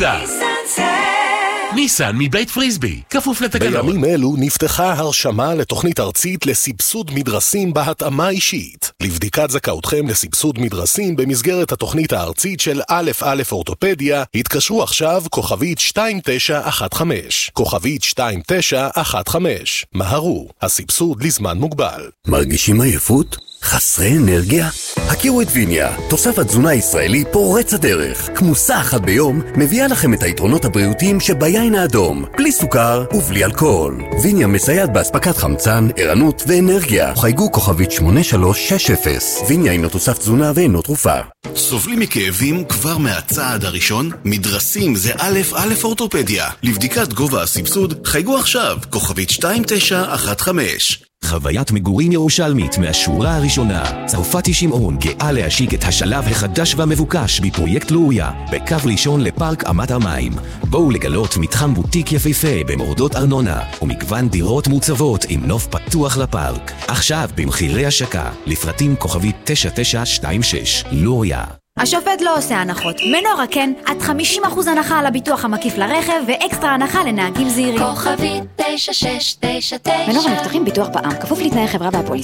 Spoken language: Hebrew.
ניסן מבית פריסבי, כפוף לתקנון. בימים אלו נפתחה הרשמה לתוכנית ארצית לסבסוד מדרסים בהתאמה אישית. לבדיקת זכאותכם לסבסוד מדרסים במסגרת התוכנית הארצית של א' אורתופדיה, התקשרו עכשיו כוכבית 2915. כוכבית 2915. מהרו, הסבסוד לזמן מוגבל. מרגישים עייפות? חסרי אנרגיה? הכירו את ויניה, תוסף תזונה ישראלי פורץ הדרך. כמוסה אחת ביום מביאה לכם את היתרונות הבריאותיים שביין האדום, בלי סוכר ובלי אלכוהול. ויניה מסייעת בהספקת חמצן, ערנות ואנרגיה. חייגו כוכבית 8360. ויניה אינו תוסף תזונה ואינו תרופה. סובלים מכאבים כבר מהצעד הראשון? מדרסים זה א' אורתופדיה. לבדיקת גובה הסבסוד חייגו עכשיו כוכבית 2915. חוויית מגורים ירושלמית מהשורה הראשונה. צרפתי שמעון גאה להשיק את השלב החדש והמבוקש בפרויקט לוריה, בקו ראשון לפארק אמת המים. בואו לגלות מתחם בוטיק יפהפה במורדות ארנונה ומגוון דירות מוצבות עם נוף פתוח לפארק. עכשיו במחירי השקה, לפרטים כוכבית 9926. לוריה. השופט לא עושה הנחות. מנורה כן, עד 50% הנחה על הביטוח המקיף לרכב ואקסטרה הנחה לנהגים זהירים. כוכבית 9699. מנורה מבטחים ביטוח בע"מ, כפוף לתנאי חברה והפוליסה.